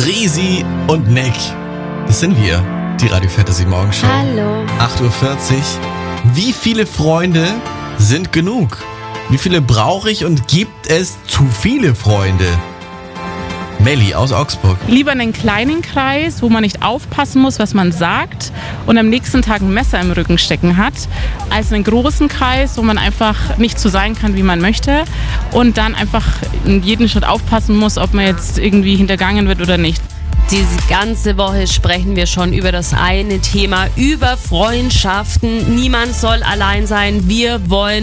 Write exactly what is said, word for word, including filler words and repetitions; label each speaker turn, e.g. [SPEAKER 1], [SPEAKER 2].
[SPEAKER 1] Risi und Nick. Das sind wir, die Radio Fantasy Morgenshow.
[SPEAKER 2] Hallo.
[SPEAKER 1] acht Uhr vierzig. Wie viele Freunde sind genug? Wie viele brauche ich und gibt es zu viele Freunde? Melli aus Augsburg.
[SPEAKER 3] Lieber einen kleinen Kreis, wo man nicht aufpassen muss, was man sagt und am nächsten Tag ein Messer im Rücken stecken hat, als einen großen Kreis, wo man einfach nicht so sein kann, wie man möchte und dann einfach in jedem Schritt aufpassen muss, ob man jetzt irgendwie hintergangen wird oder nicht.
[SPEAKER 2] Diese ganze Woche sprechen wir schon über das eine Thema, über Freundschaften. Niemand soll allein sein. Wir wollen